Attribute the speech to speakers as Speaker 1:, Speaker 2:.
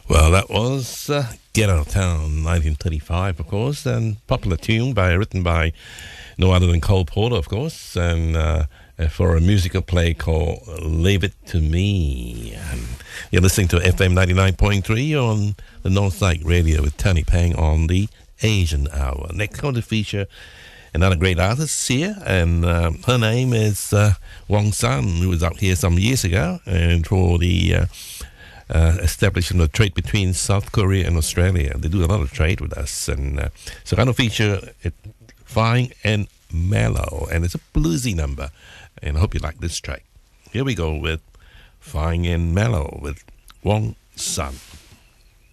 Speaker 1: Well, that was Get Out of Town, 1935, of course, and popular tune written by no other than Cole Porter, of course, and for a musical play called Leave It to Me. And you're listening to FM 99.3 on the Northside Radio with Tony Pang on the Asian Hour. Next, going to feature another great artist here, and her name is Wong Sun, who was out here some years ago, and for the establishing a trade between South Korea and Australia. They do a lot of trade with us, and so I'm going to feature it, Fine and Mellow, and it's a bluesy number, and I hope you like this track. Here we go with Fine and Mellow with Wong Sun.